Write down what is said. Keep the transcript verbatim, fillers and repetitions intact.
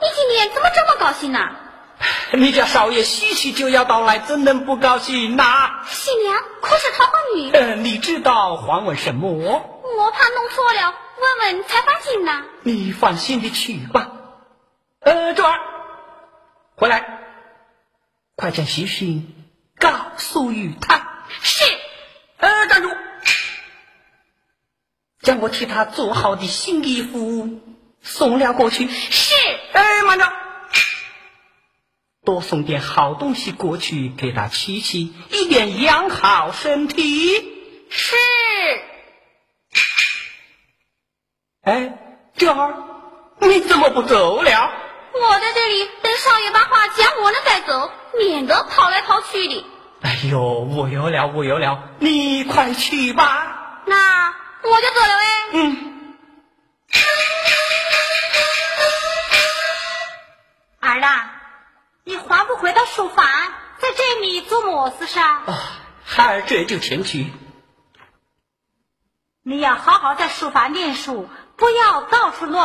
你今天怎么这么高兴呢？ 你家少爷许许就要到来，怎能不高兴呢？ 新娘可是桃花女。 呃，你知道还问什么？ 我怕弄错了，问问才放心呢。 你放心的去吧。呃，珠儿，回来，快将喜讯告诉于他。 是。 呃，站住！将我替他做好的新衣服送了过去。 是。 哎，慢着，多送点好东西过去给他吃吃，以便养好身体。 是。 哎，这儿你怎么不走了？ 我在这里等少爷把话讲完了再走，免得跑来跑去的。 哎呦，我有了，我有了，你快去吧。 那我就走了哎。 嗯。 儿啦，你还不回到书房，在这里做么事噻？ 哦，孩儿这就前去。 你要好好在书房念书，不要到处乱